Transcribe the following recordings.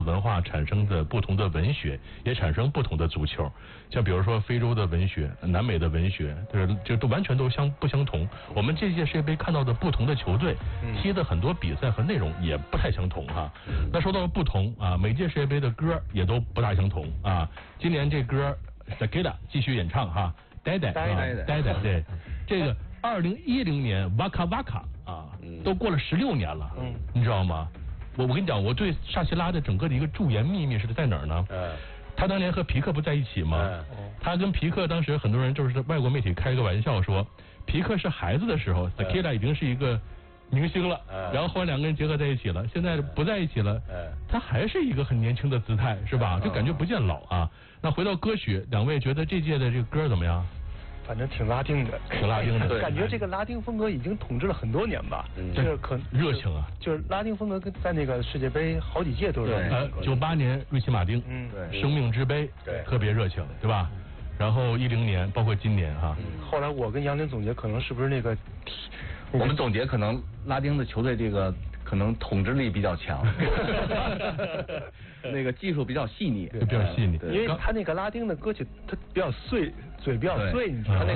文化产生的不同的文学，也产生不同的足球。像比如说非洲的文学、南美的文学，就都完全都不相同。我们这届世界杯看到的不同的球队踢的很多比赛和内容也不太相同哈。那说到不同啊，每届世界杯的歌也都不大相同啊。今年这歌 Shakira 继续演唱哈，呆呆，对，这个2010年 Waka Waka 啊，都过了16年了，你知道吗？我跟你讲，我对沙奇拉的整个的一个驻颜秘密是在哪儿呢？他当年和皮克不在一起吗？他跟皮克当时很多人就是外国媒体开个玩笑说，皮克是孩子的时候 ，Shakira 已经是一个明星了，然后后来两个人结合在一起了，现在不在一起了，他还是一个很年轻的姿态，是吧？就感觉不见老啊。那回到歌曲，两位觉得这届的这个歌怎么样？ 反正挺拉丁的，感觉这个拉丁风格已经统治了很多年吧。这可热情啊， 就是拉丁风格在那个世界杯好几届都是。 98年瑞奇马丁，生命之杯，特别热情，对吧？然后10年，包括今年哈。 后来我跟杨林总结，可能是不是那个， 我们总结可能拉丁的球队这个可能统治力比较强，那个技术比较细腻， 比较细腻。 因为他那个拉丁的歌曲，他比较碎。嘴比较碎，你知道吗？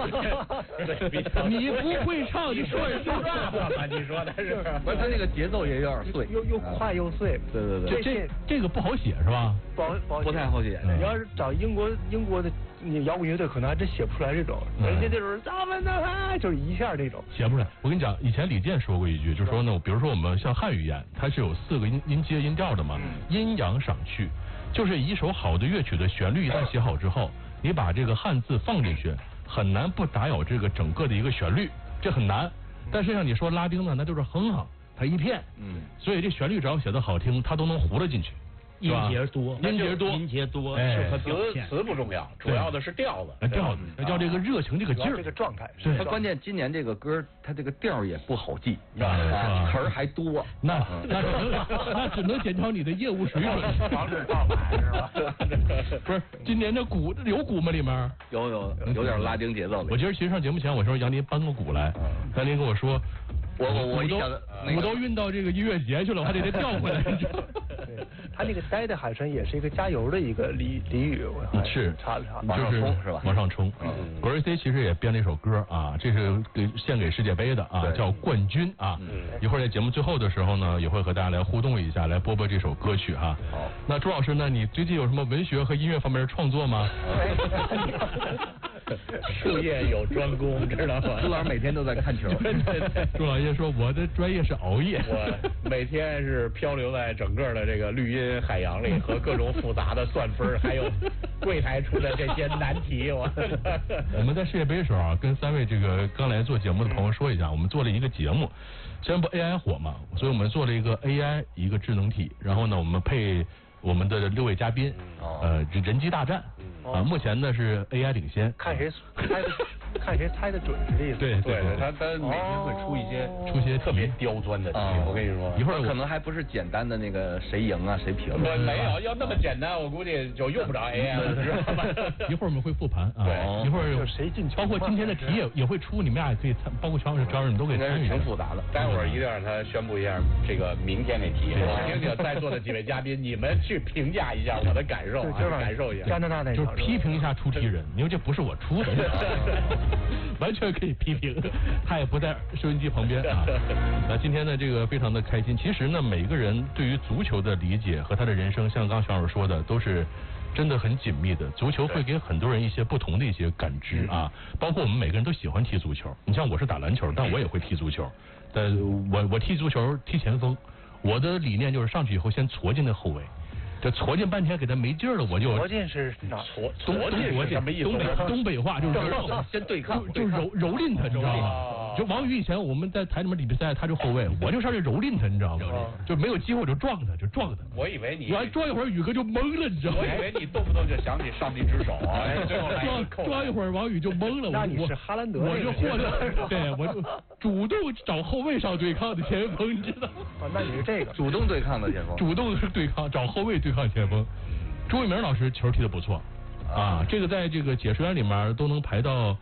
你不会唱，你说也是吧？你说的是，不是他那个节奏也有点碎， 又快又碎。 对， 这个不好写是吧？ 不太好写。 你要是找英国的摇滚乐队，可能还真写不出来这种，人家这种就是一下这种写不出来。我跟你讲，以前李健说过一句，就说呢，比如说我们像汉语言，它是有4个音阶音调的嘛，阴阳上去，就是一首好的乐曲的旋律一旦写好之后。你把这个汉字放进去，很难不打扰这个整个的一个旋律，这很难。但是像你说拉丁呢，那就是哼哼，它一片，所以这旋律只要写得好听，它都能糊了进去。 音节多，适合表现。 词不重要，主要的是调子， 叫这个热情这个劲儿， 这个状态。 它关键今年这个歌，它这个调也不好记，词儿还多， 那只能检讨你的业务水准， 防止爆牌是吧？ 不是，今年这鼓有鼓吗？里面有点拉丁节奏。 我今儿其实上节目前我说杨林搬个鼓来，杨林跟我说，我都运到这个音乐节去了，我还得调回来。 他那个呆的海参也是一个加油的一个俚语， 是查了查， 往上冲是吧？ 往上冲。格瑞 C 其实也编了一首歌啊，这是献给世界杯的啊，叫《冠军》啊。一会儿在节目最后的时候呢，也会和大家来互动一下，来播这首歌曲哈。好，那朱老师呢，你最近有什么文学和音乐方面的创作吗？ 术业有专攻，知道吗？ 朱老师每天都在看球。 朱老爷说我的专业是熬夜， 我每天是漂流在整个的这个绿茵海洋里，和各种复杂的算分，还有柜台出的这些难题。 我们在世界杯的时候啊，跟3位这个刚来做节目的朋友说一下，我们做了一个节目，现在不 AI 火嘛，所以我们做了一个 AI 一个智能体，然后呢我们配我们的6位嘉宾，人机大战啊，目前呢是 AI 领先， 看谁猜的准是这意思。 对， 他每天会出一些特别刁钻的题，我跟你说， 一会儿可能还不是简单的那个谁赢啊谁平。 没有，要那么简单，我估计就用不着 AI 了，知道吧？ 一会儿我们会复盘啊，一会儿谁进球， 包括今天的题也会出，你们俩也可以参，包括全老师你都可以参与。 挺复杂的，待会儿一定让他宣布一下这个明天那题，听听在座的几位嘉宾，你们去评价一下我的感受，感受一下。 加拿大那就是批评一下出题人，因为这不是我出的，完全可以批评，他也不在收音机旁边啊。那今天呢，这个非常的开心。其实呢，每个人对于足球的理解和他的人生，像刚徐老师说的，都是真的很紧密的。足球会给很多人一些不同的一些感知啊，包括我们每个人都喜欢踢足球。你像我是打篮球，但我也会踢足球。我踢足球踢前锋，我的理念就是上去以后先戳进那后卫。这戳进半天给他没劲了，我就戳进是哪？ 戳进什么意思？ 东北话就是先对抗， 就是蹂躏他，你知道吗？就王宇以前我们在台里面比赛，他就后卫，我就上去蹂躏他，你知道吗？就没有机会我就撞他。 我以为你完撞一会儿，宇哥就懵了，你知道吗？ 我以为你动不动就想起上帝之手啊！ 撞一会儿，王宇就懵了。 那你是哈兰德？ 我就换了，对，我就主动找后卫上对抗的前锋，你知道吗？ 那你是这个主动对抗的前锋， 主动对抗，找后卫对抗前锋。朱伟明老师球踢得不错啊，这个在这个解说员里面都能排到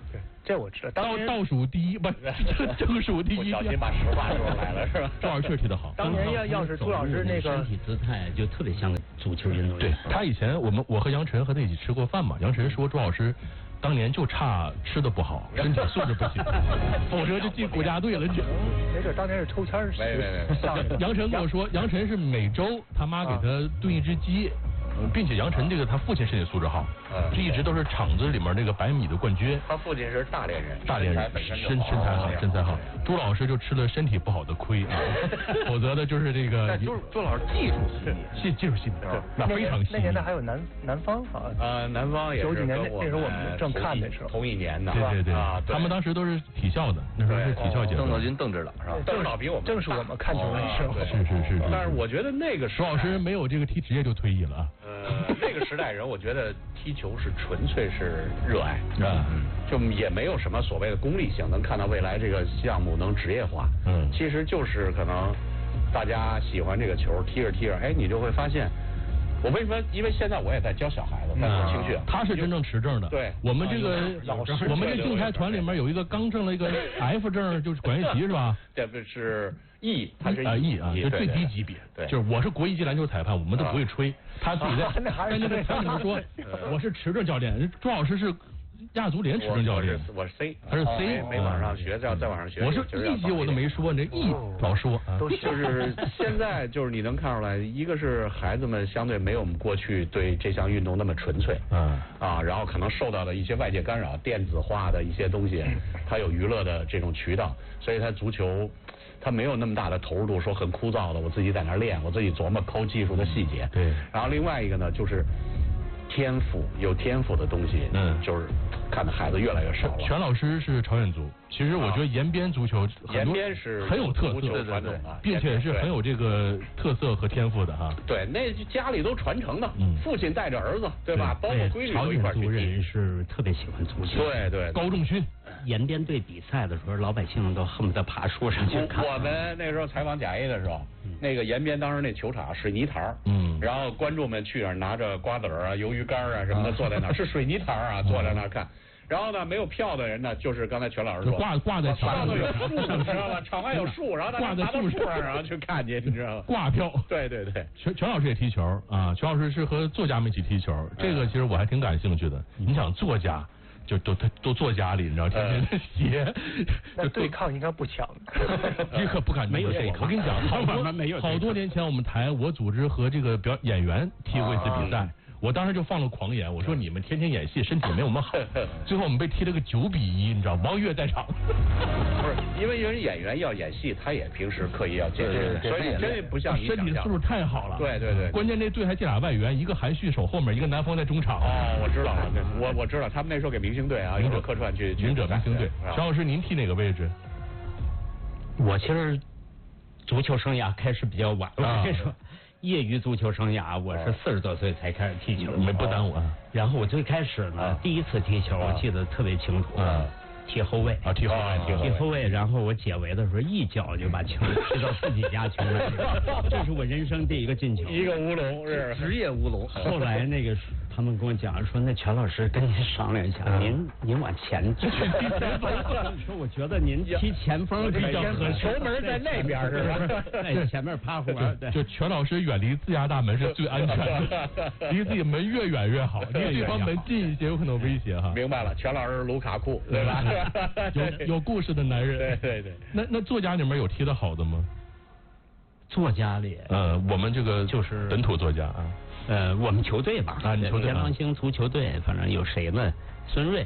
这我知道。 倒数第一不正数第一。 不小心把实话说来了是吧？ 周老师踢得好。 当年要是朱老师那个身体姿态就特别像个足球运动员。 对他以前我和杨晨和他一起吃过饭嘛，杨晨说周老师当年就差吃的不好，身体素质不行，否则就进国家队了。 没事，当年是抽签儿。 没。 杨晨跟我说，杨晨是每周他妈给他炖一只鸡。并且杨晨这个他父亲身体素质好，这一直都是厂子里面那个100米的冠军。 他父亲是大连人， 身材好。朱老师就吃了身体不好的亏啊，否则的就是这个。 朱老师技术细腻， 那非常细腻。 那年代还有南方啊。 南方也是。 90几年那时候我们正看的时候。 同一年的。 对啊，他们当时都是体校的，那时候是体校节目。 邓道军邓指导是吧？ 邓指导比我们正是我们看球的时候。 是。 但是我觉得那个朱老师没有这个踢职业就退役了啊。 那个时代人，我觉得踢球是纯粹是热爱就也没有什么所谓的功利性，能看到未来这个项目能职业化。其实就是可能大家喜欢这个球，踢着，哎，你就会发现。我为什么？因为现在我也在教小孩子，在做青训。 他是真正持证的。对，我们这个我们这竞猜团里面有一个刚正了一个 F 证，就是管乐器是吧？ 这不是 E， 他是 E 啊，就最低级别。对，就是我是国1级篮球裁判，我们都不会吹。他自己在那个团里面说，我是持证教练，朱老师是。亚足联持证教练， 我是 C， 他是 C， 没往上学，要再往上学。 我是1级我都没说，你这 E 老说， 就是现在就是你能看出来，一个是孩子们相对没有我们过去对这项运动那么纯粹，然后可能受到的一些外界干扰，电子化的一些东西，它有娱乐的这种渠道，所以它足球。他没有那么大的投入度，说很枯燥的，我自己在那练，我自己琢磨抠技术的细节。 对。 然后另外一个呢，就是有天赋的东西，就是看的孩子越来越少了。 全老师是朝鲜族，其实我觉得延边足球延边是很有特色， 对， 并且是很有这个特色和天赋的哈。 对，那家里都传承的，父亲带着儿子，对吧？包括闺女都一块儿去踢。 朝鲜族人是特别喜欢足球， 对， 高中训。 延边队比赛的时候，老百姓都恨不得爬树上去看。 我们那时候采访甲 A 的时候，那个延边当时那球场水泥台，然后观众们去那儿拿着瓜子啊、鱿鱼干啊什么的坐在那儿，是水泥台啊，坐在那儿看。然后呢，没有票的人呢，就是刚才全老师说， 挂在墙上， 有树，你知道吧？场外有树，然后他爬到树上，然后去看去，你知道吗？ 挂票。 对。 全老师也踢球啊，全老师是和作家们一起踢球，这个其实我还挺感兴趣的。你想作家。就都坐家里，你知道，天天的写。 那对抗应该不强。 这可不敢， 没有对抗。 我跟你讲，好多年前我们台我组织和这个演员踢过一次比赛。我当时就放了狂言，我说你们天天演戏，身体没我们好。最后我们被踢了个9-1，你知道，王悦在场。 不是，因为人演员要演戏，他也平时刻意要健身，所以真不像你想象。 身体素质太好了。 对。 关键那队还进俩外援，一个韩旭守后面，一个南方在中场。 我知道了，我知道，他们那时候给明星队啊，有客串去明星队。张老师，您踢哪个位置？ 我其实足球生涯开始比较晚，我跟你说。业余足球生涯，我是40多岁才开始踢球， 不耽误啊。 然后我最开始呢，第一次踢球，我记得特别清楚，踢后卫踢后卫，然后我解围的时候一脚就把球踢到自己家球门里，这是我人生第一个进球， 一个乌龙，是职业乌龙。 后来那个他们跟我讲说，那全老师跟您商量一下，您往前去踢前锋。说我觉得您踢前锋比较合适， 球门在那边是吧？ 在前面趴活。 就全老师远离自家大门是最安全的，离自己门越远越好，离对方门近一些有可能威胁哈。 明白了，全老师卢卡库对吧？ 有故事的男人。 对。 那作家里面有踢得好的吗？ 作家里， 我们这个就是本土作家啊。 我们球队吧，天狼星足球队，反正有谁呢？孙睿，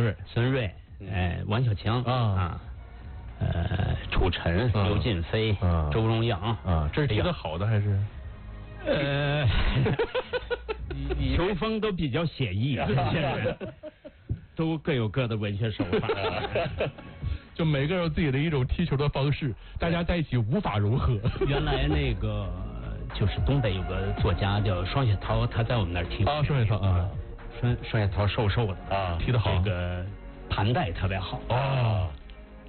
王小强楚晨、刘进飞、周荣阳这是踢得好的还是？ 球风都比较写意，都各有各的文学手法。 就每个人有自己的一种踢球的方式，大家在一起无法融合。 原来那个就是东北有个作家叫双雪涛，他在我们那儿踢过。 双雪涛双雪涛瘦的踢得好， 这个盘带特别好。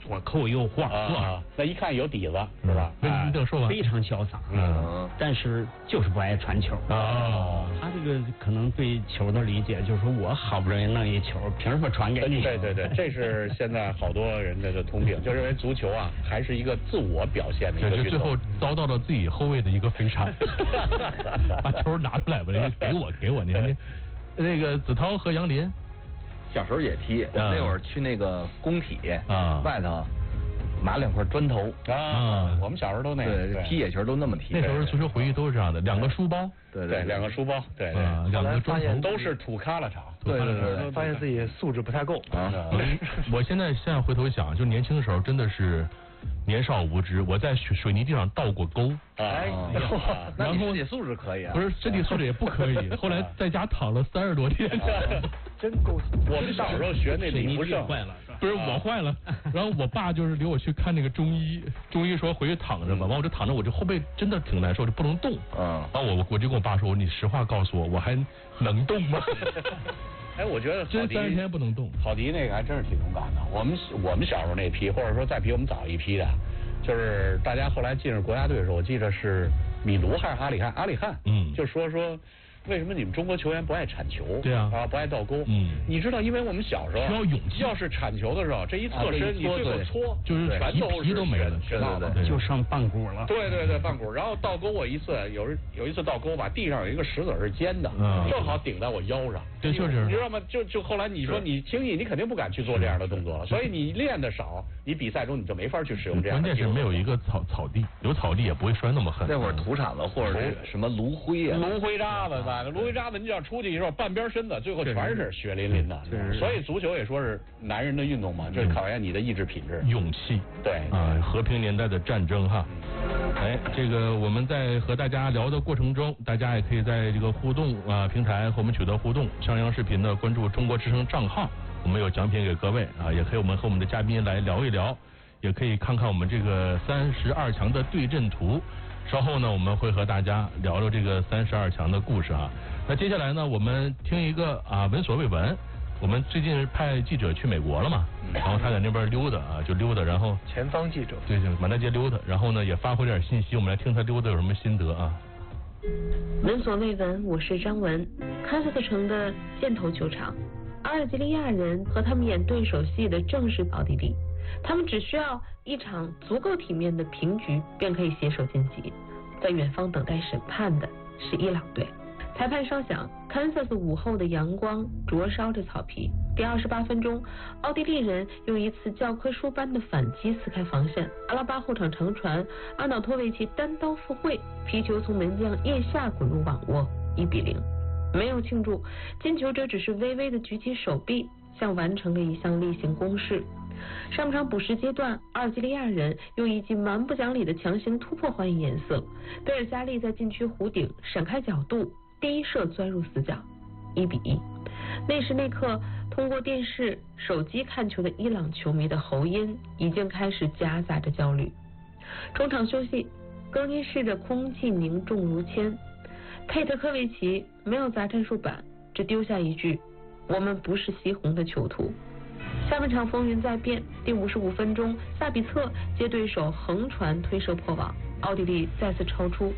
左扣右晃啊，那一看有底子是吧？ 你等说完， 非常潇洒，但是就是不爱传球啊。他这个可能对球的理解就是说我好不容易弄一球，凭什么传给你？ 对，这是现在好多人的通病，就认为足球啊还是一个自我表现的一个运动。 最后遭到了自己后卫的一个飞铲，把球拿出来吧，给我，你看那个子韬和杨林。 小时候也踢，我那会儿去那个工体外头拿2块砖头我们小时候都那样， 对，踢野球都那么踢。 那时候足球回忆都是这样的，2个书包， 对，2个书包，对 ，2个砖头都是土旮旯场， 对，发现自己素质不太够啊。 我现在回头想，就年轻的时候真的是年少无知，我在水泥地上倒过钩， 那你身体素质可以啊？ 不是，身体素质也不可以，后来在家躺了30多天。 真够！ 我们小时候学那李福盛坏了， 不是我坏了，然后我爸就是领我去看那个中医，中医说回去躺着吧，完我就躺着，我这后背真的挺难受，就不能动。然后我就跟我爸说，你实话告诉我，我还能动吗？ 哎，我觉得真30天不能动。 郝迪那个还真是挺勇敢的。我们小时候那批，或者说再比我们早一批的，就是大家后来进入国家队的时候，我记得是米卢还是阿里汉，就说为什么你们中国球员不爱铲球？ 对啊， 不爱倒钩。你知道，因为我们小时候需要勇气， 要是铲球的时候，这一侧身，你最后搓， 就是皮都没了， 学到的， 就剩半股了。 对，半股。然后倒钩我一次，有一次倒钩吧，地上有一个石子是尖的，正好顶在我腰上。 对，就是。 你知道吗？就后来你说你轻易，你肯定不敢去做这样的动作了。所以你练的少，你比赛中你就没法去使用这样的。 关键是没有一个草地，有草地也不会摔那么狠。 那会儿土铲子或者是什么炉灰啊， 炉灰渣子吧，炉灰渣子你只要出去以后，半边身子最后全是血淋淋的。所以足球也说是男人的运动嘛，这考验你的意志品质、 勇气。 对和平年代的战争哈。这个我们在和大家聊的过程中，大家也可以在这个互动平台和我们取得互动。上央视频的关注中国之声账号，我们有奖品给各位也可以和我们的嘉宾来聊一聊，也可以看看我们这个32强的对阵图。稍后呢，我们会和大家聊聊这个32强的故事那接下来呢，我们听一个闻所未闻。我们最近派记者去美国了嘛，然后他在那边溜达就溜达，然后前方记者对满大街溜达，然后呢也发回点信息，我们来听他溜达有什么心得闻所未闻，我是张文。堪萨斯城的箭头球场，阿尔及利亚人和他们演对手戏的正是奥地利，他们只需要一场足够体面的平局便可以携手晋级。在远方等待审判的是伊朗队。裁判哨响，堪萨斯午后的阳光灼烧着草皮。第28分钟，奥地利人用一次教科书般的反击撕开防线，阿拉巴后场长传，阿瑙托维奇单刀赴会，皮球从门将腋下滚入网窝，1-0。没有庆祝，进球者只是微微的举起手臂，像完成了一项例行公事。上半场补时阶段，阿尔及利亚人用一记蛮不讲理的强行突破还以颜色，贝尔加利在禁区弧顶闪开角度，第一射钻入死角，1-1。那时那刻，通过电视、手机看球的伊朗球迷的喉音已经开始夹杂着焦虑。中场休息，更衣室的空气凝重如铅。佩特科维奇没有砸战术板，只丢下一句：“我们不是西红的囚徒。”下半场风云再变，第55分钟，萨比策接对手横传推射破网，奥地利再次超出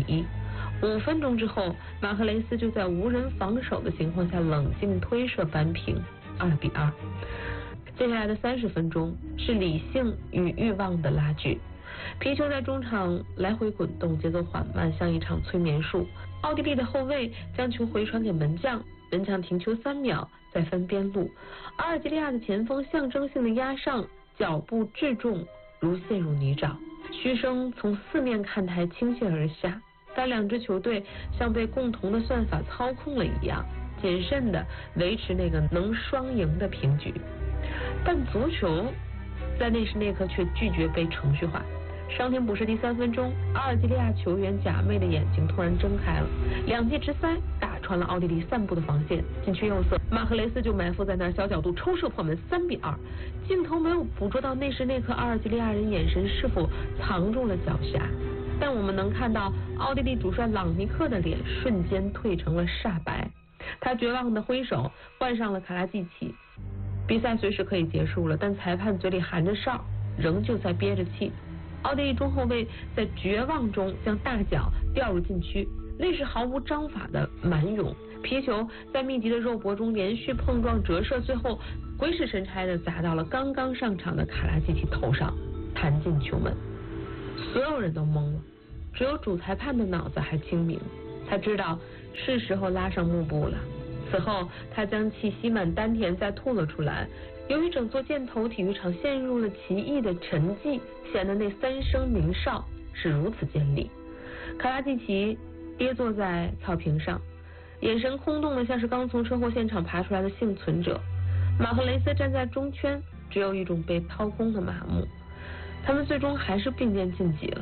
，2-1。5分钟之后，马赫雷斯就在无人防守的情况下冷静推射扳平，2-2。接下来的30分钟是理性与欲望的拉锯，皮球在中场来回滚动，节奏缓慢，像一场催眠术。奥地利的后卫将球回传给门将，门将停球3秒，再分边路。阿尔及利亚的前锋象征性的压上，脚步质重，如陷入泥沼。嘘声从四面看台倾泻而下，但两支球队像被共同的算法操控了一样，谨慎地维持那个能双赢的平局。但足球在那时那刻却拒绝被程序化。伤停补时第3分钟，阿尔及利亚球员假寐的眼睛突然睁开了，两记直塞打穿了奥地利散布的防线，禁区右侧，马赫雷斯就埋伏在那儿，小角度抽射破门，3-2。镜头没有捕捉到那时那刻阿尔及利亚人眼神是否藏住了狡黠，但我们能看到奥地利主帅朗尼克的脸瞬间褪成了煞白，他绝望地挥手换上了卡拉季奇。 比赛随时可以结束了，但裁判嘴里含着哨，仍旧在憋着气。奥地利中后卫在绝望中将大脚掉入禁区，那是毫无章法的蛮勇，皮球在密集的肉搏中连续碰撞折射，最后鬼使神差的砸到了刚刚上场的卡拉季奇头上，弹进球门。所有人都懵了，只有主裁判的脑子还清明，他知道是时候拉上幕布了。此后他将气吸满丹田再吐了出来。由于整座箭头体育场陷入了奇异的沉寂，显得那3声鸣哨是如此尖利。卡拉季奇跌坐在草坪上，眼神空洞的像是刚从车祸现场爬出来的幸存者。马赫雷斯站在中圈，只有一种被掏空的麻木。他们最终还是并肩晋级了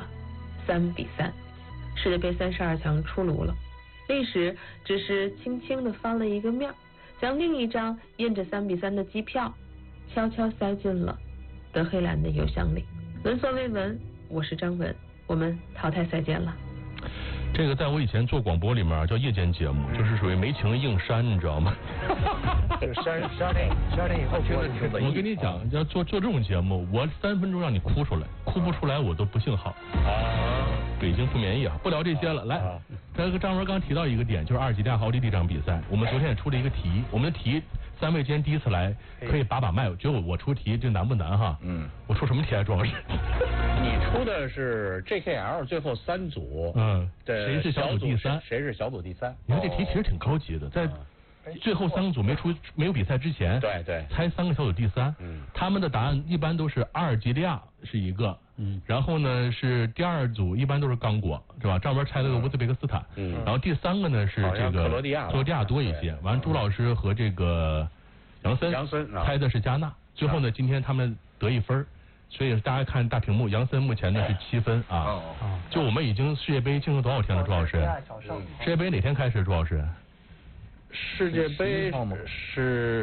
，3-3，世界杯32强出炉了。历史只是轻轻地翻了一个面，将另一张印着3-3的机票悄悄塞进了德黑兰的邮箱里。闻所未闻，我是张文，我们淘汰赛见了。 这个在我以前做广播里面叫夜间节目，就是属于没情硬删，你知道吗？ 这个删以后我跟你讲，要做这种节目，我3分钟让你哭出来，哭不出来我都不姓郝。北京不免疫啊，不聊这些了。来，这个张文刚提到一个点，就是阿尔及利亚和奥地利这场比赛，我们昨天也出了一个题，我们的题3位今天第一次来，可以把麦，只有我出题，这难不难哈？我出什么题啊，朱老师？ 你出的是 JKL 最后3组， 谁是小组第3？ 谁是小组第3？ 你看这题其实挺高级的，在最后3个组没有比赛之前， 对， 猜3个小组第3，他们的答案一般都是阿尔及利亚是一个，然后呢是第2组一般都是刚果，是吧？张文猜了个乌兹别克斯坦，然后第3个呢是这个克罗地亚多一些，完朱老师和这个杨森猜的是加纳，最后呢今天他们得1分。所以大家看大屏幕，杨森目前呢是7分啊。就我们已经世界杯进行多少天了，朱老师？世界杯哪天开始，朱老师？ 世界杯是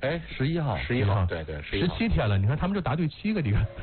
11号，11号，对 ，17天了。你看他们就答对7个，你看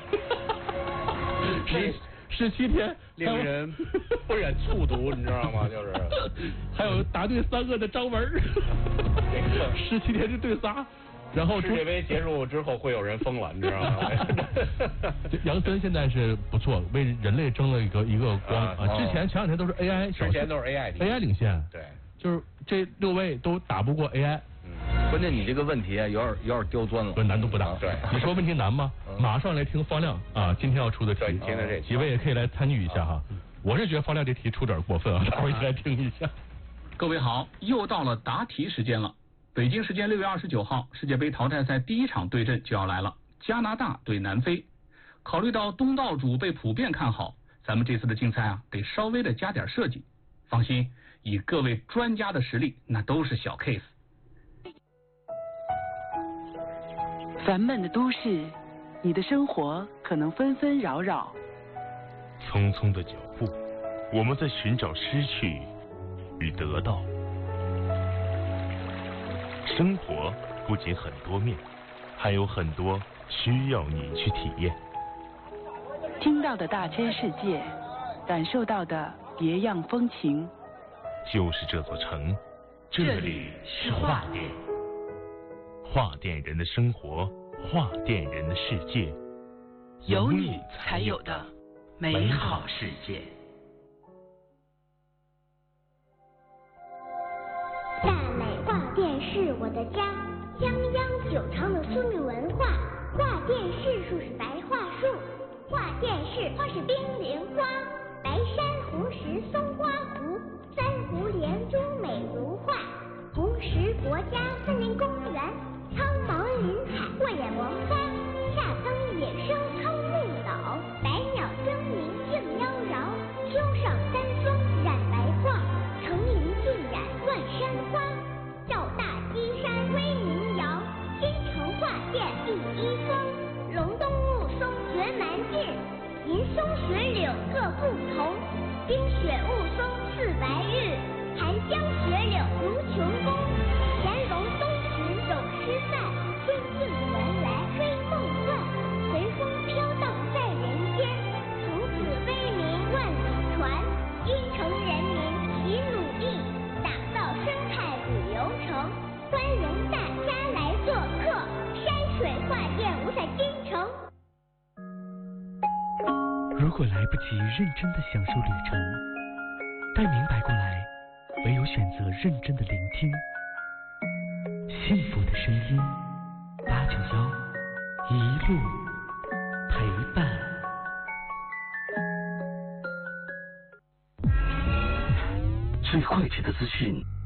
，17天， 令人不忍卒读，你知道吗？就是还有答对3个的张文，17天就对仨。然后世界杯结束之后会有人疯了，你知道吗？ 杨森现在是不错，为人类争了一个光啊！前2天都是 AI， 之前都是 AI 领先， 对， 就是这6位都打不过 AI。 关键你这个问题有点刁钻了， 难度不大。 对， 你说问题难吗？马上来听方亮啊，今天要出的题，几位也可以来参与一下哈。我是觉得方亮这题出点过分啊，大伙一起来听一下。 各位好，又到了答题时间了。北京时间6月29号，世界杯淘汰赛第1场对阵就要来了，加拿大对南非。考虑到东道主被普遍看好，咱们这次的竞赛啊，得稍微的加点设计。放心，以各位专家的实力，那都是小 case。 烦闷的都市，你的生活可能纷纷扰扰。 匆匆的脚步，我们在寻找失去与得到。生活不仅很多面，还有很多需要你去体验。 听到的大千世界，感受到的别样风情。 就是这座城，这里是画店。画店人的生活，画店人的世界， 有你才有的美好世界。 赞美画店是我的家，泱泱久长的生命文化。画店是树是白桦树，画店是花是冰莲花。白珊瑚石松花湖，珊瑚连珠美如画。红石国家森林公园，苍茫林海过眼王发。夏耕野生康木岛，百鸟争鸣竞妖娆。秋上山峰染白桦，成林尽染乱山花。赵大基山威名扬，新城画店第1峰。隆冬雾凇绝蛮劲，银松雪岭各不同。冰雪雾凇似白日，檀香果来不及认真的享受旅程，待明白过来，唯有选择认真的聆听。幸福的声音，891一路陪伴。最快捷的资讯，